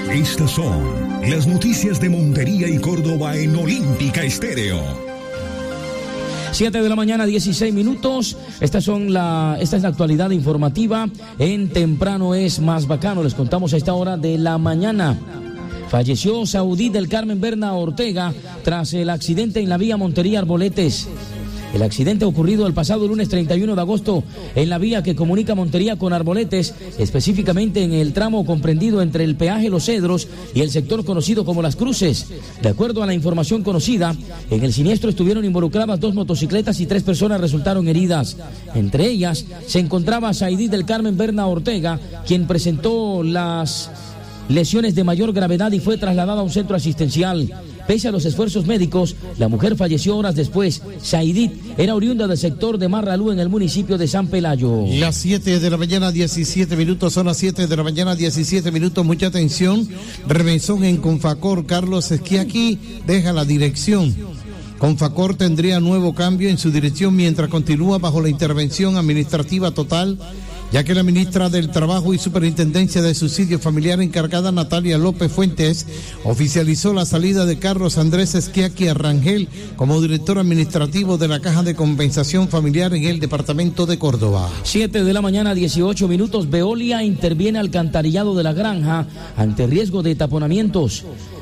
Estas son las noticias de Montería y Córdoba en Olímpica Estéreo. 7 de la mañana, 16 minutos. Esta es la actualidad informativa en Temprano es Más Bacano. Les contamos a esta hora de la mañana. Falleció Saudí del Carmen Berna Ortega tras el accidente en la vía Montería Arboletes. El accidente ocurrido el pasado lunes 31 de agosto en la vía que comunica Montería con Arboletes, específicamente en el tramo comprendido entre el peaje Los Cedros y el sector conocido como Las Cruces. De acuerdo a la información conocida, en el siniestro estuvieron involucradas 2 motocicletas y 3 personas resultaron heridas. Entre ellas se encontraba Saidí del Carmen Berna Ortega, quien presentó las lesiones de mayor gravedad y fue trasladada a un centro asistencial. Pese a los esfuerzos médicos, la mujer falleció horas después. Saidit era oriunda del sector de Marralú en el municipio de San Pelayo. Las 7 de la mañana, 17 minutos, son las 7 de la mañana, 17 minutos, mucha atención. Remesón en Confacor, Carlos Esquiaqui deja la dirección. Confacor tendría nuevo cambio en su dirección mientras continúa bajo la intervención administrativa total, ya que la ministra del Trabajo y Superintendencia de Subsidio Familiar encargada, Natalia López Fuentes, oficializó la salida de Carlos Andrés Esquiaqui Arrangel como director administrativo de la Caja de Compensación Familiar en el departamento de Córdoba. 7 de la mañana, 18 minutos, Veolia interviene alcantarillado de la granja ante riesgo de taponamientos.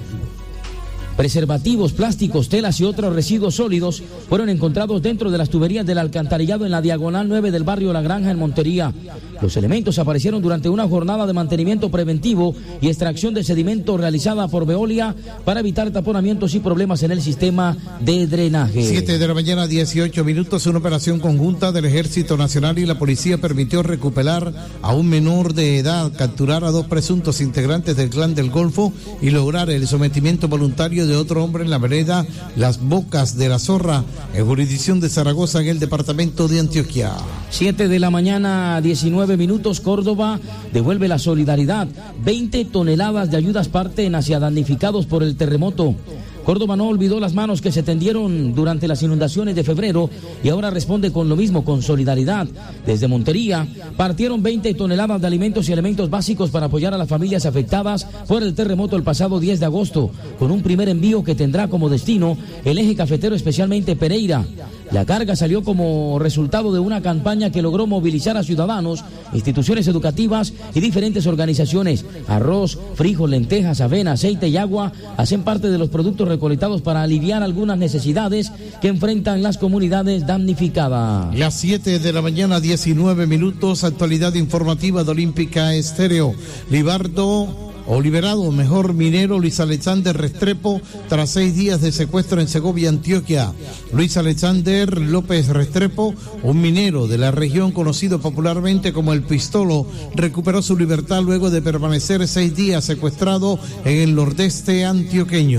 Preservativos, plásticos, telas y otros residuos sólidos fueron encontrados dentro de las tuberías del alcantarillado en la diagonal 9 del barrio La Granja en Montería. Los elementos aparecieron durante una jornada de mantenimiento preventivo y extracción de sedimento realizada por Veolia para evitar taponamientos y problemas en el sistema de drenaje. 7 de la mañana, 18 minutos, una operación conjunta del Ejército Nacional y la Policía permitió recuperar a un menor de edad, capturar a 2 presuntos integrantes del Clan del Golfo y lograr el sometimiento voluntario de otro hombre en la vereda Las Bocas de la Zorra, en jurisdicción de Zaragoza, en el departamento de Antioquia. 7 de la mañana, 19 minutos, Córdoba devuelve la solidaridad. 20 toneladas de ayudas parten hacia damnificados por el terremoto. Córdoba no olvidó las manos que se tendieron durante las inundaciones de febrero y ahora responde con lo mismo, con solidaridad. Desde Montería partieron 20 toneladas de alimentos y elementos básicos para apoyar a las familias afectadas por el terremoto el pasado 10 de agosto, con un primer envío que tendrá como destino el eje cafetero, especialmente Pereira. La carga salió como resultado de una campaña que logró movilizar a ciudadanos, instituciones educativas y diferentes organizaciones. Arroz, frijol, lentejas, avena, aceite y agua hacen parte de los productos recolectados para aliviar algunas necesidades que enfrentan las comunidades damnificadas. Las 7 de la mañana, 19 minutos, actualidad informativa de Olímpica Estéreo. Liberado minero Luis Alexander Restrepo tras 6 días de secuestro en Segovia, Antioquia. Luis Alexander López Restrepo, un minero de la región conocido popularmente como El Pistolo, recuperó su libertad luego de permanecer 6 días secuestrado en el nordeste antioqueño.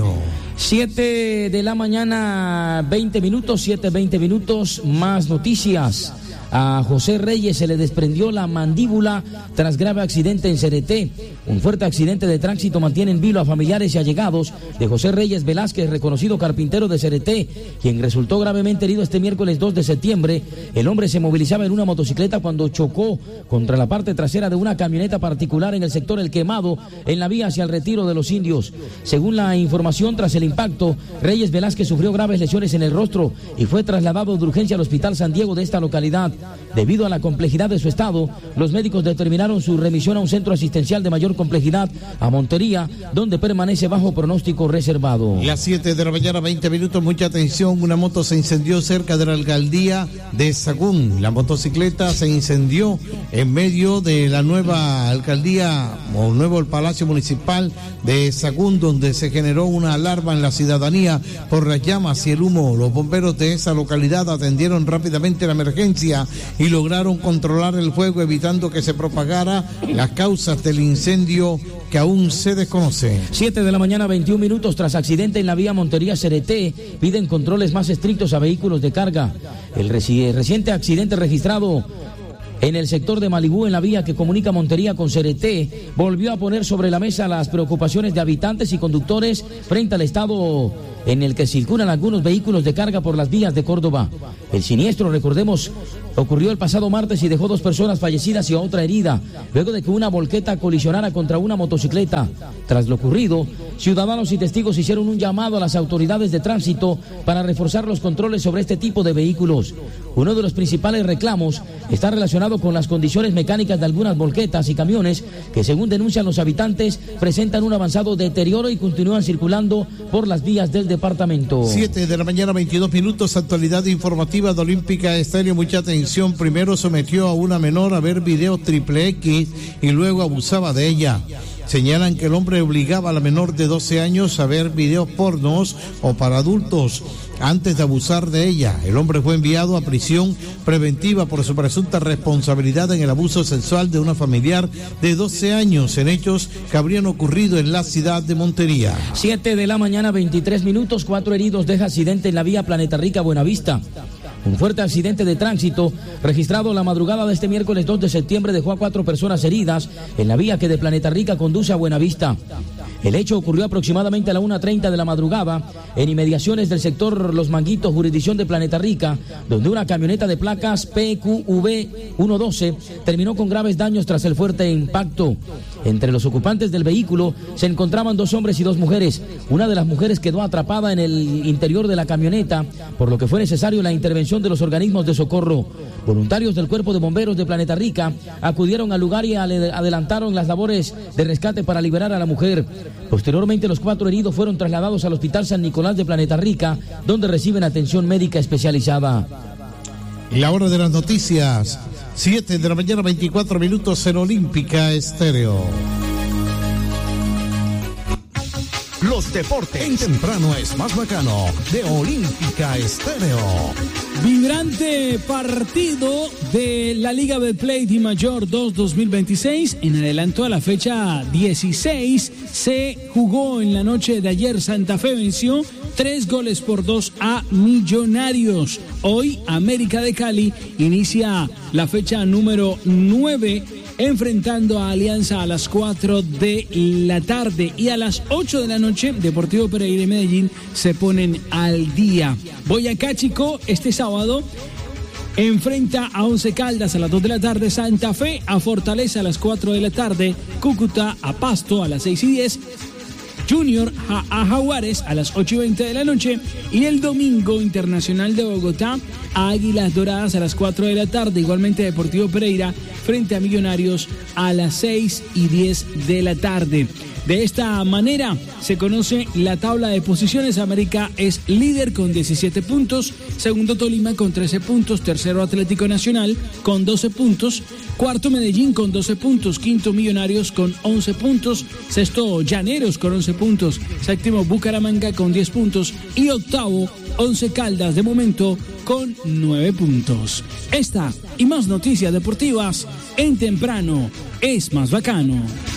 7 de la mañana, 20 minutos, 7:20 minutos, más noticias. A José Reyes se le desprendió la mandíbula tras grave accidente en Cereté. Un fuerte accidente de tránsito mantiene en vilo a familiares y allegados de José Reyes Velázquez, reconocido carpintero de Cereté, quien resultó gravemente herido este miércoles 2 de septiembre. El hombre se movilizaba en una motocicleta cuando chocó contra la parte trasera de una camioneta particular en el sector El Quemado, en la vía hacia el Retiro de los Indios. Según la información, tras el impacto, Reyes Velázquez sufrió graves lesiones en el rostro y fue trasladado de urgencia al Hospital San Diego de esta localidad. Debido a la complejidad de su estado, los médicos determinaron su remisión a un centro asistencial de mayor complejidad, a Montería, donde permanece bajo pronóstico reservado. Las 7 de la mañana, 20 minutos, mucha atención. Una moto se incendió cerca de la alcaldía de Sagún. La motocicleta se incendió en medio de la nueva alcaldía o nuevo Palacio Municipal de Sagún, donde se generó una alarma en la ciudadanía por las llamas y el humo. Los bomberos de esa localidad atendieron rápidamente la emergencia y lograron controlar el fuego, evitando que se propagara las causas del incendio que aún se desconocen. 7 de la mañana, 21 minutos, tras accidente en la vía Montería-Cereté, piden controles más estrictos a vehículos de carga. El reciente accidente registrado en el sector de Malibú, en la vía que comunica Montería con Cereté, volvió a poner sobre la mesa las preocupaciones de habitantes y conductores frente al estado en el que circulan algunos vehículos de carga por las vías de Córdoba. El siniestro, recordemos, ocurrió el pasado martes y dejó 2 personas fallecidas y otra herida, luego de que una volqueta colisionara contra una motocicleta. Tras lo ocurrido, ciudadanos y testigos hicieron un llamado a las autoridades de tránsito para reforzar los controles sobre este tipo de vehículos. Uno de los principales reclamos está relacionado con las condiciones mecánicas de algunas volquetas y camiones que, según denuncian los habitantes, presentan un avanzado deterioro y continúan circulando por las vías del departamento. 7 de la mañana, 22 minutos, actualidad informativa de Olímpica Estéreo. Mucha atención. Primero sometió a una menor a ver video XXX y luego abusaba de ella. Señalan que el hombre obligaba a la menor de 12 años a ver videos pornos o para adultos antes de abusar de ella. El hombre fue enviado a prisión preventiva por su presunta responsabilidad en el abuso sexual de una familiar de 12 años en hechos que habrían ocurrido en la ciudad de Montería. 7 de la mañana, 23 minutos, 4 heridos deja accidente en la vía Planeta Rica Buenavista. Un fuerte accidente de tránsito registrado la madrugada de este miércoles 2 de septiembre dejó a 4 personas heridas en la vía que de Planeta Rica conduce a Buenavista. El hecho ocurrió aproximadamente a la 1:30 de la madrugada en inmediaciones del sector Los Manguitos, jurisdicción de Planeta Rica, donde una camioneta de placas PQV 112 terminó con graves daños tras el fuerte impacto. Entre los ocupantes del vehículo se encontraban 2 hombres y 2 mujeres. Una de las mujeres quedó atrapada en el interior de la camioneta, por lo que fue necesario la intervención de los organismos de socorro. Voluntarios del Cuerpo de Bomberos de Planeta Rica acudieron al lugar y adelantaron las labores de rescate para liberar a la mujer. Posteriormente, los 4 heridos fueron trasladados al Hospital San Nicolás de Planeta Rica, donde reciben atención médica especializada. La hora de las noticias, 7 de la mañana, 24 minutos en Olímpica Estéreo. Los deportes en temprano es más bacano de Olímpica Estéreo. Vibrante partido de la Liga Betplay Di Mayor 2 2026. En adelanto a la fecha 16 se jugó en la noche de ayer. Santa Fe venció 3-2 a Millonarios. Hoy América de Cali inicia la fecha número 9 enfrentando a Alianza a las 4 de la tarde, y a las 8 de la noche Deportivo Pereira y Medellín se ponen al día. Boyacá Chico este sábado enfrenta a Once Caldas a las 2 de la tarde, Santa Fe a Fortaleza a las 4 de la tarde, Cúcuta a Pasto a las 6:10, Junior a Jaguares a las 8:20 de la noche, y el domingo Internacional de Bogotá a Águilas Doradas a las 4 de la tarde. Igualmente Deportivo Pereira frente a Millonarios a las 6:10 de la tarde. De esta manera se conoce la tabla de posiciones. América es líder con 17 puntos, segundo Tolima con 13 puntos, tercero Atlético Nacional con 12 puntos, cuarto Medellín con 12 puntos, quinto Millonarios con 11 puntos, sexto Llaneros con 11 puntos, séptimo Bucaramanga con 10 puntos y octavo Once Caldas de momento con 9 puntos. Esta y más noticias deportivas en temprano es más bacano.